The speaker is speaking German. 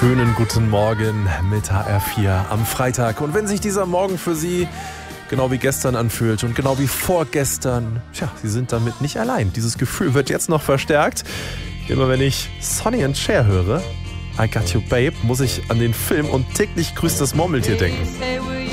Schönen guten Morgen mit HR4 am Freitag. Und wenn sich dieser Morgen für Sie genau wie gestern anfühlt und genau wie vorgestern, Sie sind damit nicht allein. Dieses Gefühl wird jetzt noch verstärkt. Immer wenn ich Sonny and Cher höre, I Got You Babe, muss ich an den Film und täglich grüßt das Murmeltier denken.